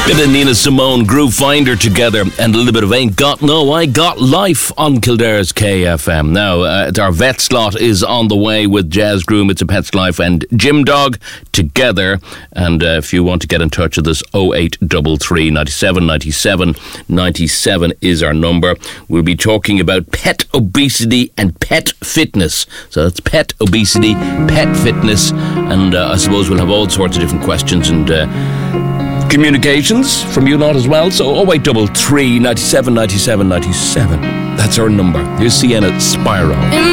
Bit of Nina Simone, Groove Finder together, and a little bit of Ain't Got No, I Got Life on Kildare's KFM. Now, our vet slot is on the way with Jazz Groom, It's a Pet's Life, and Jim Dog together. And if you want to get in touch with us, 0833 97 97 97 is our number. We'll be talking about pet obesity and pet fitness. So that's pet obesity, pet fitness, and I suppose we'll have all sorts of different questions and communications from you lot as well. So 0833 97 97 97. That's our number. Here's Sienna Spyro.